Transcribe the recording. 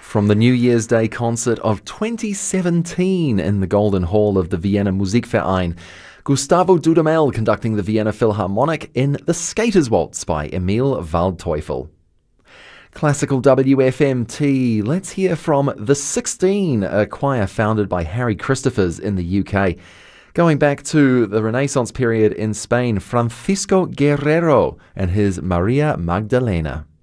From the New Year's Day concert of 2017 in the Golden Hall of the Vienna Musikverein, Gustavo Dudamel conducting the Vienna Philharmonic in The Skater's Waltz by Emil Waldteufel. Classical WFMT, let's hear from The 16, a choir founded by Harry Christophers in the UK. Going back to the Renaissance period in Spain, Francisco Guerrero and his Maria Magdalena.